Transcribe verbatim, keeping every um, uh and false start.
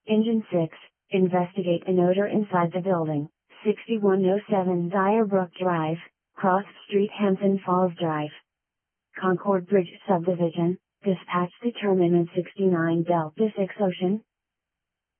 Engine six, investigate an odor inside the building, sixty-one oh seven Dyer Brook Drive, Cross Street, Hampton Falls Drive. Concord Bridge Subdivision, dispatch determinant sixty-nine Delta six Ocean,